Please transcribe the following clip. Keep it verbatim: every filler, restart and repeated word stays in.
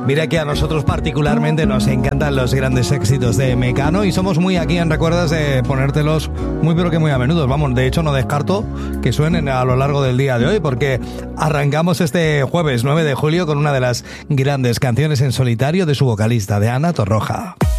Mira que a nosotros particularmente nos encantan los grandes éxitos de Mecano y somos muy aquí en Recuerdas de ponértelos muy pero que muy a menudo. Vamos, de hecho no descarto que suenen a lo largo del día de hoy porque arrancamos este jueves nueve de julio con una de las grandes canciones en solitario de su vocalista, de Ana Torroja.